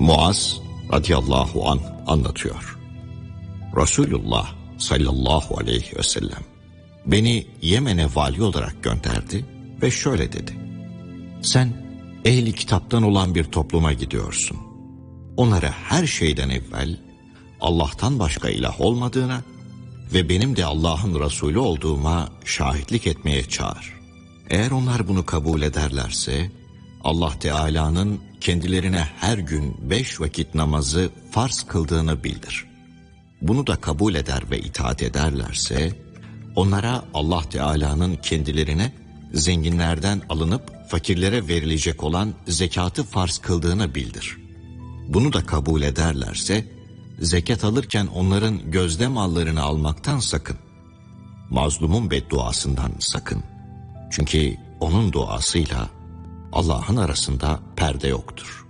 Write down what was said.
Muaz radıyallahu anh anlatıyor. Resulullah sallallahu aleyhi ve sellem beni Yemen'e vali olarak gönderdi ve şöyle dedi: sen ehli kitaptan olan bir topluma gidiyorsun. Onlara her şeyden evvel Allah'tan başka ilah olmadığına ve benim de Allah'ın Resulü olduğuma şahitlik etmeye çağır. Eğer onlar bunu kabul ederlerse Allah Teala'nın kendilerine her gün 5 vakit namazı farz kıldığını bildir. Bunu da kabul eder ve itaat ederlerse onlara Allah Teala'nın kendilerine zenginlerden alınıp fakirlere verilecek olan zekatı farz kıldığını bildir. Bunu da kabul ederlerse zekat alırken onların gözde mallarını almaktan sakın. Mazlumun bedduasından sakın. Çünkü onun duasıyla Allah'ın arasında perde yoktur.